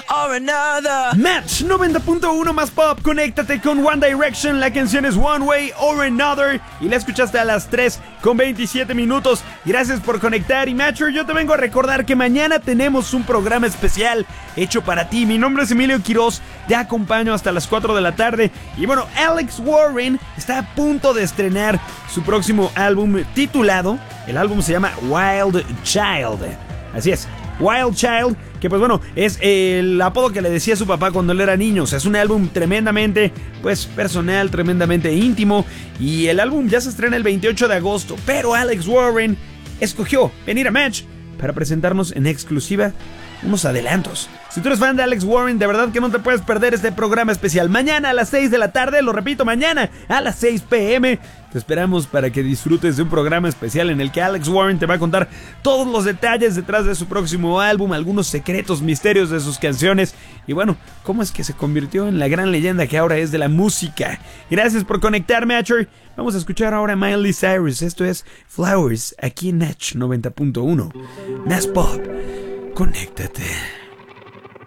or another. Match 90.1 más pop. Conéctate con One Direction. La canción es One Way or Another. Y la escuchaste a las 3:27 minutos. Gracias por conectar. Y Matcher, yo te vengo a recordar que mañana tenemos un programa especial hecho para ti. Mi nombre es Emilio Quiroz. Te acompaño hasta las 4 de la tarde. Y bueno, Alex Warren está a punto de estrenar su próximo álbum titulado. El álbum se llama Wild Child. Así es, Wild Child, que pues bueno, es el apodo que le decía a su papá cuando él era niño. O sea, es un álbum tremendamente, pues, personal, tremendamente íntimo. Y el álbum ya se estrena el 28 de agosto. Pero Alex Warren escogió venir a Match para presentarnos en exclusiva unos adelantos. Si tú eres fan de Alex Warren, de verdad que no te puedes perder este programa especial. Mañana a las 6 de la tarde, lo repito, mañana a las 6 p.m. Te esperamos para que disfrutes de un programa especial en el que Alex Warren te va a contar todos los detalles detrás de su próximo álbum, algunos secretos, misterios de sus canciones y bueno, cómo es que se convirtió en la gran leyenda que ahora es de la música. Gracias por conectarme, Matcher. Vamos a escuchar ahora a Miley Cyrus. Esto es Flowers, aquí en Natch 90.1. Más pop. Conéctate.